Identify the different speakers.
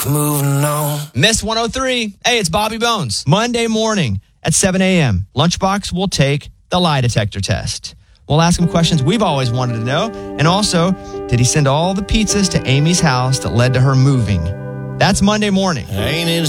Speaker 1: Moving on.
Speaker 2: Miss 103. Hey, it's Bobby Bones. Monday morning at 7 a.m., Lunchbox will take the lie detector test. We'll ask him questions we've always wanted to know. And also, did he send all the pizzas to Amy's house that led to her moving? That's Monday morning.
Speaker 1: Ain't it